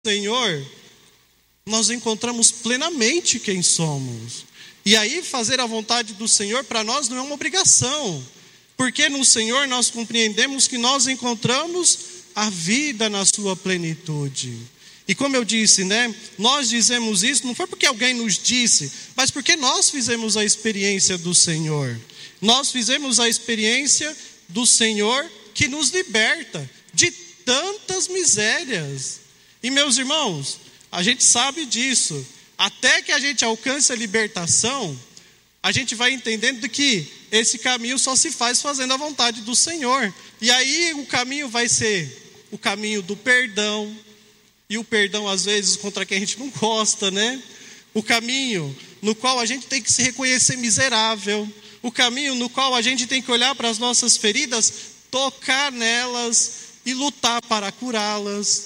Senhor, nós encontramos plenamente quem somos. E aí fazer a vontade do Senhor para nós não é uma obrigação, porque no Senhor nós compreendemos que nós encontramos a vida na sua plenitude. E como eu disse, nós dizemos isso não foi porque alguém nos disse, mas porque nós fizemos a experiência do Senhor. Nós fizemos a experiência do Senhor que nos liberta de tantas misérias. E meus irmãos, a gente sabe disso. Até que a gente alcance a libertação, a gente vai entendendo que esse caminho só se faz fazendo a vontade do Senhor. E aí o caminho vai ser o caminho do perdão. E o perdão às vezes contra quem a gente não gosta, O caminho no qual a gente tem que se reconhecer miserável. O caminho no qual a gente tem que olhar para as nossas feridas, tocar nelas e lutar para curá-las.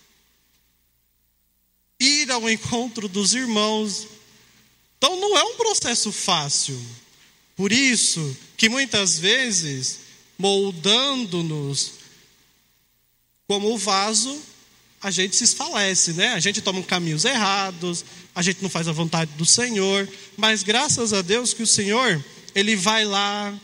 Ir ao encontro dos irmãos. Então não é um processo fácil. Por isso que muitas vezes, moldando-nos como o vaso, a gente se esfalece, A gente toma caminhos errados, a gente não faz a vontade do Senhor, mas graças a Deus que o Senhor, Ele vai lá,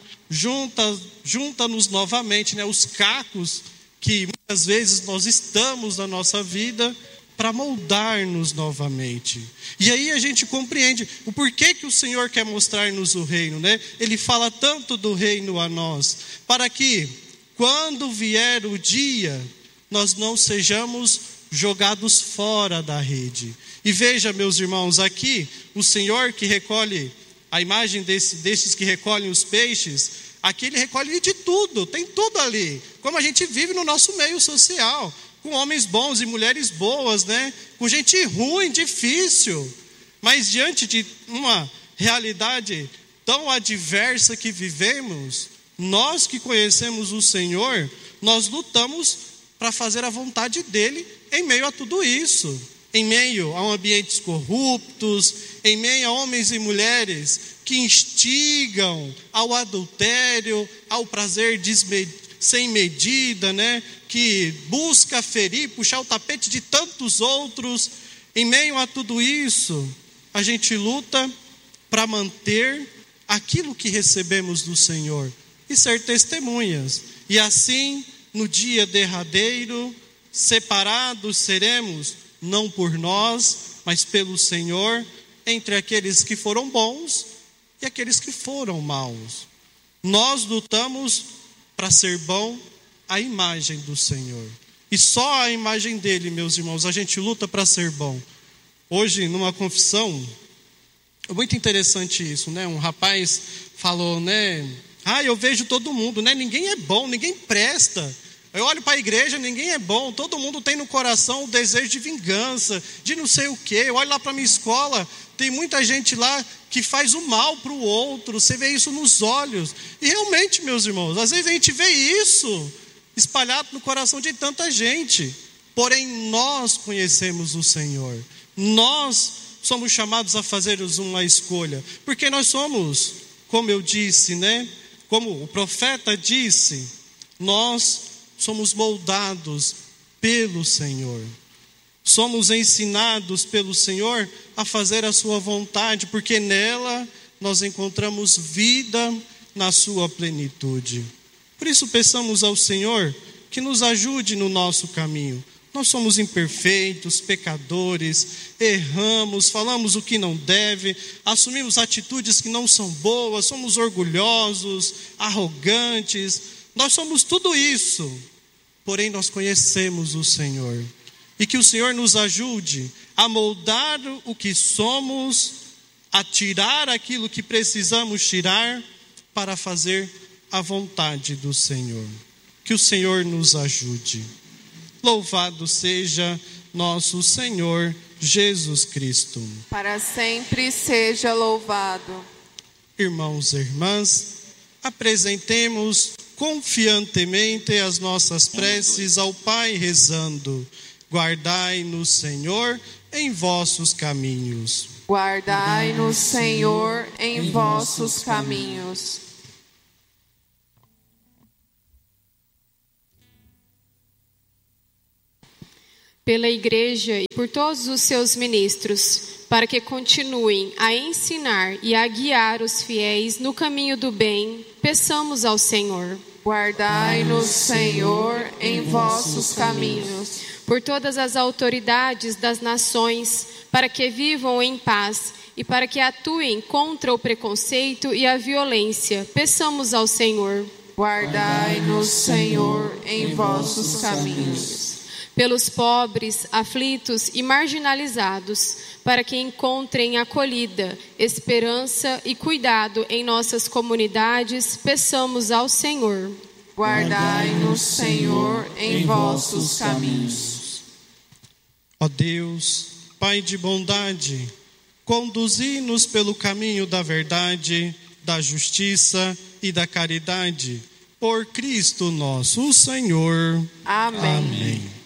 junta-nos novamente, os cacos que muitas vezes nós estamos na nossa vida, para moldar-nos novamente. E aí a gente compreende o porquê que o Senhor quer mostrar-nos o reino, Ele fala tanto do reino a nós, para que quando vier o dia, nós não sejamos jogados fora da rede. E veja, meus irmãos, aqui o Senhor que recolhe a imagem desses que recolhem os peixes, aqui Ele recolhe de tudo, tem tudo ali, como a gente vive no nosso meio social, com homens bons e mulheres boas, com gente ruim, difícil, mas diante de uma realidade tão adversa que vivemos, nós que conhecemos o Senhor, nós lutamos para fazer a vontade dEle em meio a tudo isso, em meio a ambientes corruptos, em meio a homens e mulheres que instigam ao adultério, ao prazer sem medida, que busca ferir, puxar o tapete de tantos outros. Em meio a tudo isso, a gente luta para manter aquilo que recebemos do Senhor e ser testemunhas. E assim, no dia derradeiro, separados seremos, não por nós, mas pelo Senhor, entre aqueles que foram bons e aqueles que foram maus. Nós lutamos para ser bom à imagem do Senhor. E só a imagem dele, meus irmãos, a gente luta para ser bom. Hoje, numa confissão, é muito interessante isso, Um rapaz falou, eu vejo todo mundo, Ninguém é bom, ninguém presta. Eu olho para a igreja, ninguém é bom, todo mundo tem no coração o desejo de vingança, de não sei o quê. Eu olho lá para a minha escola, tem muita gente lá que faz o mal para o outro, você vê isso nos olhos. E realmente, meus irmãos, às vezes a gente vê isso espalhado no coração de tanta gente. Porém, nós conhecemos o Senhor, nós somos chamados a fazer uma escolha, porque nós somos, como eu disse, como o profeta disse, nós somos moldados pelo Senhor. Somos ensinados pelo Senhor a fazer a sua vontade, porque nela nós encontramos vida na sua plenitude. Por isso peçamos ao Senhor que nos ajude no nosso caminho. Nós somos imperfeitos, pecadores, erramos, falamos o que não deve, assumimos atitudes que não são boas, somos orgulhosos, arrogantes. Nós somos tudo isso, porém nós conhecemos o Senhor. E que o Senhor nos ajude a moldar o que somos, a tirar aquilo que precisamos tirar, para fazer a vontade do Senhor. Que o Senhor nos ajude. Louvado seja nosso Senhor Jesus Cristo. Para sempre seja louvado. Irmãos e irmãs, apresentemos confiantemente as nossas preces ao Pai, rezando: guardai-nos, Senhor, em vossos caminhos. Guardai-nos, Senhor, em vossos caminhos. pela Igreja e por todos os seus ministros, para que continuem a ensinar e a guiar os fiéis no caminho do bem, peçamos ao Senhor. Guardai-nos, Senhor, em vossos caminhos. Por todas as autoridades das nações, para que vivam em paz e para que atuem contra o preconceito e a violência, peçamos ao Senhor. Guardai-nos, Senhor, em vossos caminhos. Pelos pobres, aflitos e marginalizados, para que encontrem acolhida, esperança e cuidado em nossas comunidades, peçamos ao Senhor. Guardai-nos, Senhor, em vossos caminhos. Ó Deus, Pai de bondade, conduzi-nos pelo caminho da verdade, da justiça e da caridade, por Cristo nosso Senhor. Amém. Amém.